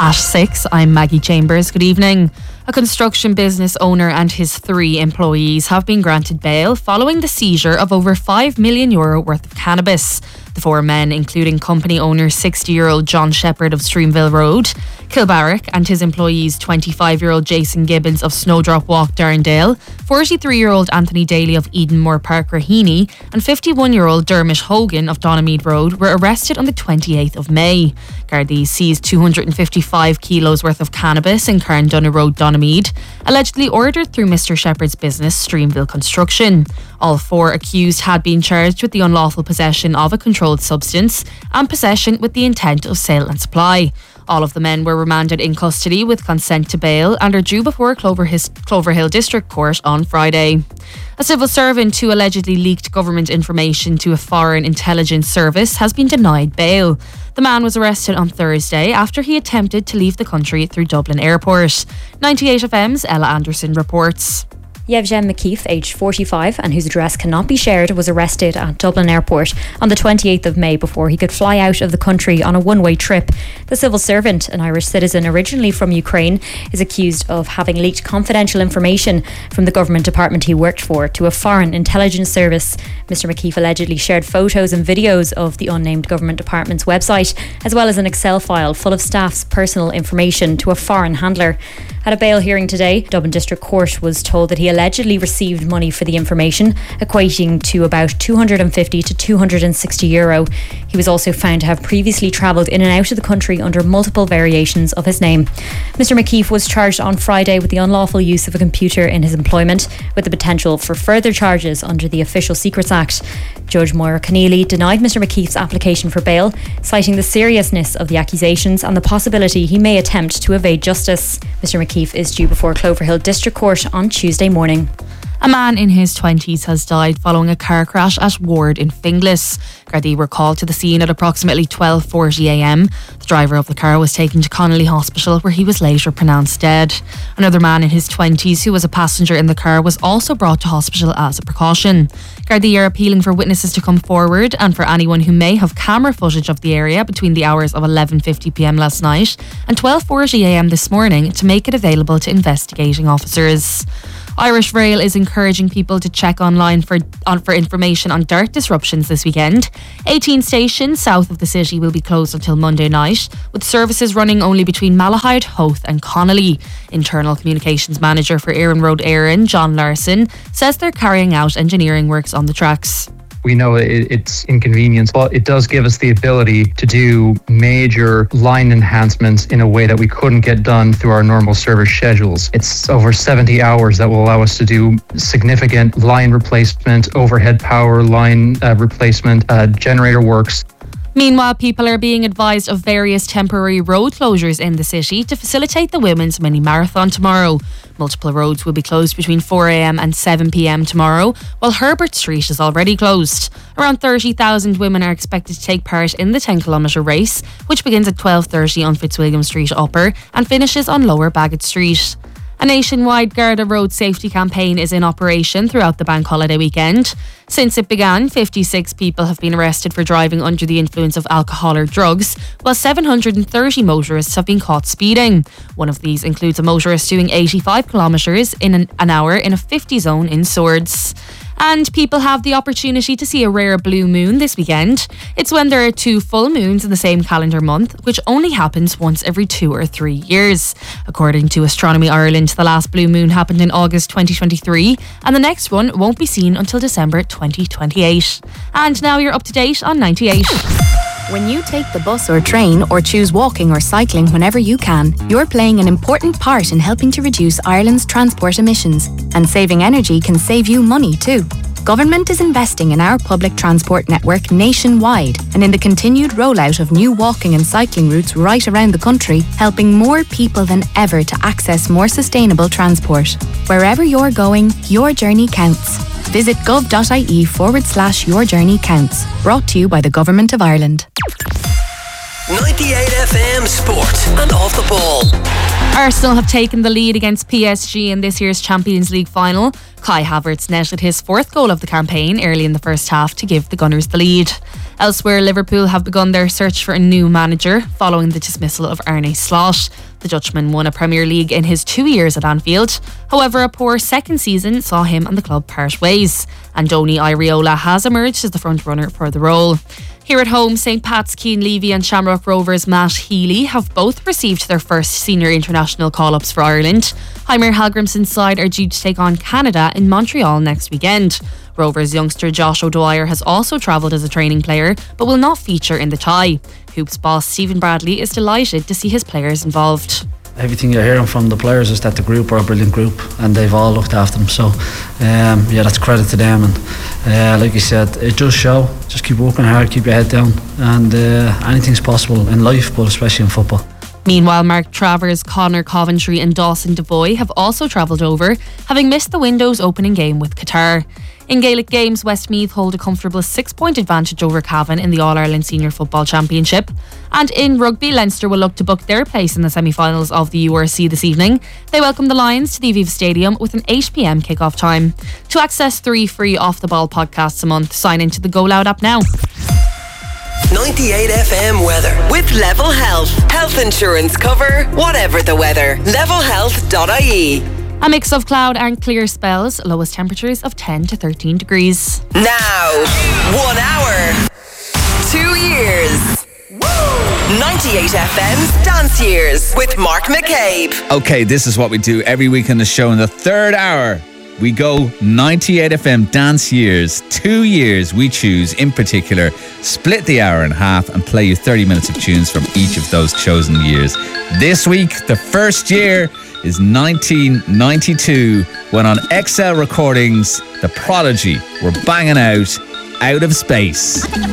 At 6, I'm Maggie Chambers. Good evening. A construction business owner and his 3 employees have been granted bail following the seizure of over €5 million worth of cannabis. The 4 men, including company owner 60-year-old John Shepherd of Streamville Road, Kilbarrack, and his employees 25-year-old Jason Gibbons of Snowdrop Walk, Darndale, 43-year-old Anthony Daly of Edenmore Park, Raheny, and 51-year-old Dermot Hogan of Donamead Road were arrested on the 28th of May. Gardaí seized 255 kilos worth of cannabis in Carndunna Road, Donamead, allegedly ordered through Mr Shepherd's business, Streamville Construction. All 4 accused had been charged with the unlawful possession of a controlled substance and possession with the intent of sale and supply. All of the men were remanded in custody with consent to bail and are due before Cloverhill District Court on Friday. A civil servant who allegedly leaked government information to a foreign intelligence service has been denied bail. The man was arrested on Thursday after he attempted to leave the country through Dublin Airport. 98FM's Ella Anderson reports. Yevgen McKeith, aged 45 and whose address cannot be shared, was arrested at Dublin Airport on the 28th of May before he could fly out of the country on a one-way trip. The civil servant, an Irish citizen originally from Ukraine, is accused of having leaked confidential information from the government department he worked for to a foreign intelligence service. Mr McKeith allegedly shared photos and videos of the unnamed government department's website, as well as an Excel file full of staff's personal information to a foreign handler. At a bail hearing today, Dublin District Court was told that he allegedly received money for the information, equating to about €250 to €260. He was also found to have previously travelled in and out of the country under multiple variations of his name. Mr McKeith was charged on Friday with the unlawful use of a computer in his employment, with the potential for further charges under the Official Secrets Act. Judge Moira Keneally denied Mr McKeith's application for bail, citing the seriousness of the accusations and the possibility he may attempt to evade justice. Mr McKeith is due before Cloverhill District Court on Tuesday morning. A man in his 20s has died following a car crash at Ward in Finglas. Gardaí were called to the scene at approximately 12:40am. The driver of the car was taken to Connolly Hospital, where he was later pronounced dead. Another man in his 20s who was a passenger in the car was also brought to hospital as a precaution. Gardaí are appealing for witnesses to come forward and for anyone who may have camera footage of the area between the hours of 11:50pm last night and 12:40am this morning to make it available to investigating officers. Irish Rail is encouraging people to check online for information on DiRT disruptions this weekend. 18 stations south of the city will be closed until Monday night, with services running only between Malahide, Howth and Connolly. Internal Communications Manager for Éireann Road Éireann, John Larson, says they're carrying out engineering works on the tracks. We know it's inconvenience, but it does give us the ability to do major line enhancements in a way that we couldn't get done through our normal service schedules. It's over 70 hours that will allow us to do significant line replacement, overhead power line replacement, generator works. Meanwhile, people are being advised of various temporary road closures in the city to facilitate the women's mini marathon tomorrow. Multiple roads will be closed between 4am and 7pm tomorrow, while Herbert Street is already closed. Around 30,000 women are expected to take part in the 10km race, which begins at 12:30 on Fitzwilliam Street Upper and finishes on Lower Bagot Street. A nationwide Garda road safety campaign is in operation throughout the bank holiday weekend. Since it began, 56 people have been arrested for driving under the influence of alcohol or drugs, while 730 motorists have been caught speeding. One of these includes a motorist doing 85 kilometres in an hour in a 50 zone in Swords. And people have the opportunity to see a rare blue moon this weekend. It's when there are 2 full moons in the same calendar month, which only happens once every 2 or 3 years. According to Astronomy Ireland, the last blue moon happened in August 2023, and the next one won't be seen until December 2028. And now you're up to date on 98. When you take the bus or train or choose walking or cycling whenever you can, you're playing an important part in helping to reduce Ireland's transport emissions. And saving energy can save you money too. Government is investing in our public transport network nationwide and in the continued rollout of new walking and cycling routes right around the country, helping more people than ever to access more sustainable transport. Wherever you're going, your journey counts. Visit gov.ie/yourjourneycounts. Brought to you by the Government of Ireland. 98 FM Sport and Off the Ball. Arsenal have taken the lead against PSG in this year's Champions League final. Kai Havertz netted his fourth goal of the campaign early in the first half to give the Gunners the lead. Elsewhere, Liverpool have begun their search for a new manager following the dismissal of Arne Slot. The Dutchman won a Premier League in his 2 years at Anfield. However, a poor second season saw him and the club part ways. Andoni Iraola has emerged as the front runner for the role. Here at home, St Pat's Keane Levy and Shamrock Rovers' Matt Healy have both received their first senior international call-ups for Ireland. Heimer Hallgrimsson's side are due to take on Canada in Montreal next weekend. Rovers youngster Josh O'Dwyer has also travelled as a training player, but will not feature in the tie. Hoops boss Stephen Bradley is delighted to see his players involved. Everything you're hearing from the players is that the group are a brilliant group and they've all looked after them, so that's credit to them. And like you said, it does show. Just keep working hard, keep your head down, and anything's possible in life, but especially in football. Meanwhile, Mark Travers, Connor Coventry and Dawson Devoy have also travelled over, having missed the window's opening game with Qatar. In Gaelic games, Westmeath hold a comfortable 6-point advantage over Cavan in the All-Ireland Senior Football Championship. And in rugby, Leinster will look to book their place in the semi-finals of the URC this evening. They welcome the Lions to the Aviva Stadium with an 8 p.m. kick-off time. To access 3 free Off the Ball podcasts a month, sign into the Go Loud app now. 98 FM weather with Level Health. Health insurance cover, whatever the weather. levelhealth.ie. A mix of cloud and clear spells, lowest temperatures of 10 to 13 degrees. Now, 1 hour, 2 years. 98 FM's Dance Years with Mark McCabe. Okay, this is what we do every week on the show. In the third hour, we go 98 FM Dance Years. 2 years we choose in particular, split the hour in half and play you 30 minutes of tunes from each of those chosen years. This week, the first year is 1992, when on XL Recordings, The Prodigy were banging out of Space.